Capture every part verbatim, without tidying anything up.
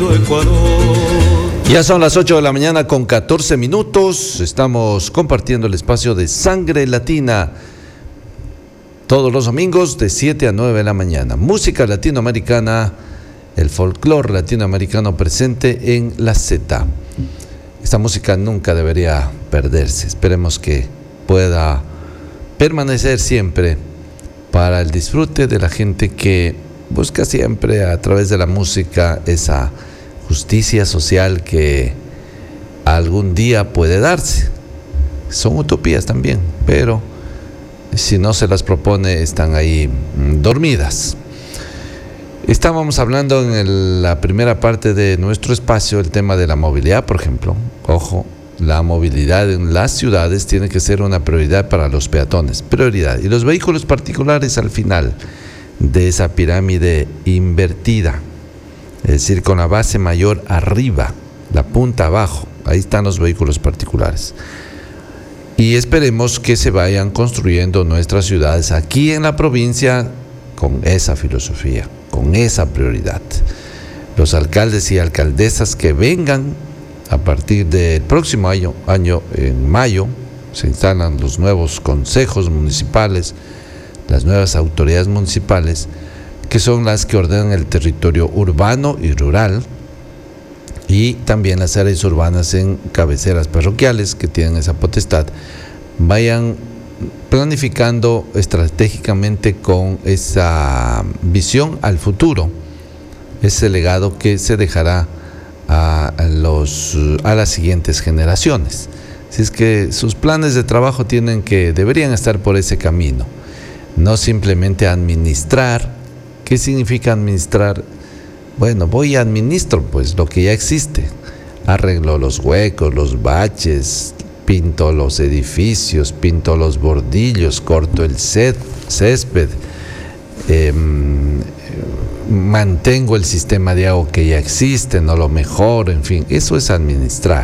Ya son las ocho de la mañana con catorce minutos. Estamos compartiendo el espacio de Sangre Latina todos los domingos de siete a nueve de la mañana. Música latinoamericana, el folclore latinoamericano presente en la Z. Esta música nunca debería perderse. Esperemos que pueda permanecer siempre para el disfrute de la gente que busca siempre a través de la música esa justicia social que algún día puede darse. Son utopías también, pero si no se las propone están ahí dormidas. Estábamos hablando en el, la primera parte de nuestro espacio el tema de la movilidad, por ejemplo. Ojo, la movilidad en las ciudades tiene que ser una prioridad para los peatones, prioridad. Y los vehículos particulares al final de esa pirámide invertida, es decir, con la base mayor arriba, la punta abajo, ahí están los vehículos particulares. Y esperemos que se vayan construyendo nuestras ciudades aquí en la provincia con esa filosofía, con esa prioridad. Los alcaldes y alcaldesas que vengan a partir del próximo año, año en mayo, se instalan los nuevos consejos municipales, las nuevas autoridades municipales, que son las que ordenan el territorio urbano y rural, y también las áreas urbanas en cabeceras parroquiales que tienen esa potestad, vayan planificando estratégicamente con esa visión al futuro, ese legado que se dejará a, los, a las siguientes generaciones. Así es que sus planes de trabajo tienen que, deberían estar por ese camino, no simplemente administrar. ¿Qué significa administrar? Bueno, voy y administro pues lo que ya existe. Arreglo los huecos, los baches, pinto los edificios, pinto los bordillos, corto el césped, eh, mantengo el sistema de agua que ya existe, no lo mejoro, en fin, eso es administrar.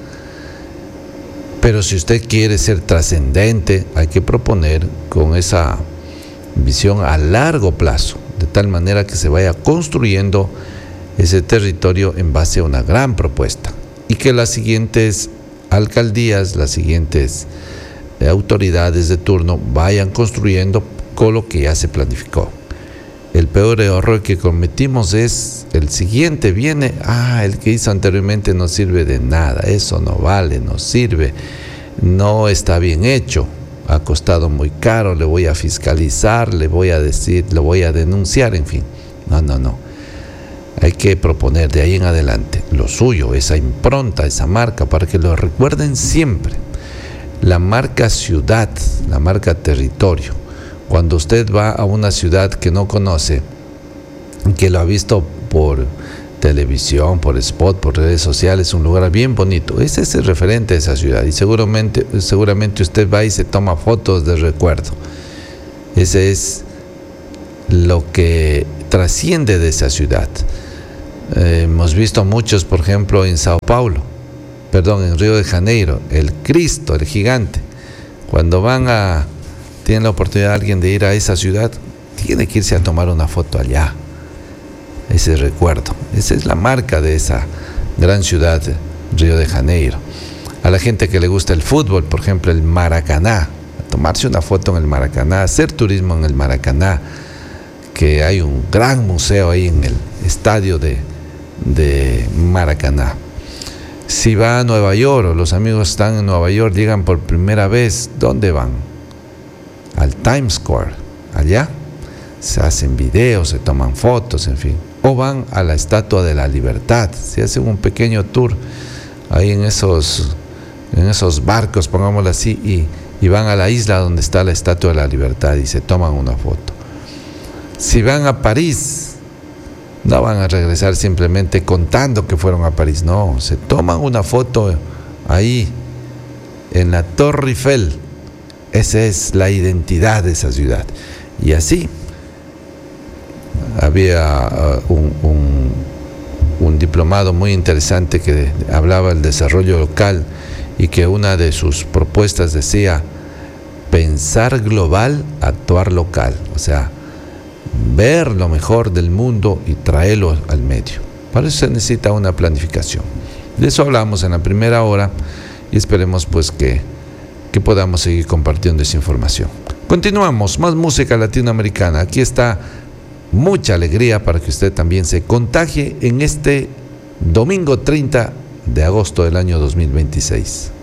Pero si usted quiere ser trascendente, hay que proponer con esa visión a largo plazo, de tal manera que se vaya construyendo ese territorio en base a una gran propuesta y que las siguientes alcaldías, las siguientes autoridades de turno vayan construyendo con lo que ya se planificó. El peor error que cometimos es el siguiente, viene, ah, el que hizo anteriormente no sirve de nada, eso no vale, no sirve, no está bien hecho, ha costado muy caro, le voy a fiscalizar, le voy a decir, le voy a denunciar, en fin. No, no, no. Hay que proponer de ahí en adelante lo suyo, esa impronta, esa marca, para que lo recuerden siempre. La marca ciudad, la marca territorio. Cuando usted va a una ciudad que no conoce, que lo ha visto por televisión, por spot, por redes sociales, un lugar bien bonito, ese es el referente de esa ciudad y seguramente, seguramente usted va y se toma fotos de recuerdo. Ese es lo que trasciende de esa ciudad. Eh, hemos visto muchos, por ejemplo, en Sao Paulo, perdón, en Río de Janeiro, el Cristo, el gigante. Cuando van a, tienen la oportunidad alguien de ir a esa ciudad, tiene que irse a tomar una foto allá. Ese recuerdo, esa es la marca de esa gran ciudad, Río de Janeiro. A la gente que le gusta el fútbol, por ejemplo, el Maracaná, a tomarse una foto en el Maracaná, hacer turismo en el Maracaná, que hay un gran museo ahí en el estadio de, de Maracaná. Si va a Nueva York, o los amigos están en Nueva York, llegan por primera vez, ¿dónde van? Al Times Square, allá. Se hacen videos, se toman fotos, en fin. O van a la Estatua de la Libertad, se hacen un pequeño tour ahí en esos, en esos barcos, pongámoslo así, y, y van a la isla donde está la Estatua de la Libertad y se toman una foto. Si van a París, no van a regresar simplemente contando que fueron a París, no, se toman una foto ahí en la Torre Eiffel. Esa es la identidad de esa ciudad. Y así había uh, un, un, un diplomado muy interesante que hablaba del desarrollo local y que una de sus propuestas decía pensar global, actuar local, o sea, ver lo mejor del mundo y traerlo al medio. Para eso se necesita una planificación. De eso hablamos en la primera hora y esperemos pues que, que podamos seguir compartiendo esa información. Continuamos, más música latinoamericana. Aquí está mucha alegría para que usted también se contagie en este domingo treinta de agosto del año dos mil veintiséis.